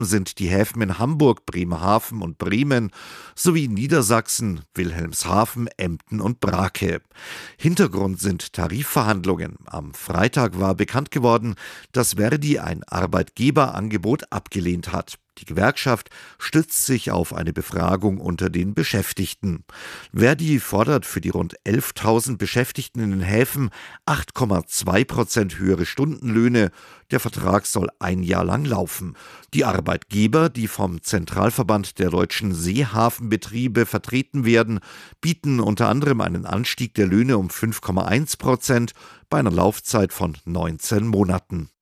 sind die Häfen in Hamburg, Bremerhaven und Bremen sowie Niedersachsen, Wilhelmshaven, Emden und Brake. Hintergrund sind Tarifverhandlungen. Am Freitag war bekannt geworden, dass Verdi ein Arbeitgeberangebot abgelehnt hat. Die Gewerkschaft stützt sich auf eine Befragung unter den Beschäftigten. Verdi fordert für die rund 11.000 Beschäftigten in den Häfen 8,2% höhere Stundenlöhne. Der Vertrag soll ein Jahr lang laufen. Die Arbeitgeber, die vom Zentralverband der deutschen Seehafenbetriebe vertreten werden, bieten unter anderem einen Anstieg der Löhne um 5,1% bei einer Laufzeit von 19 Monaten.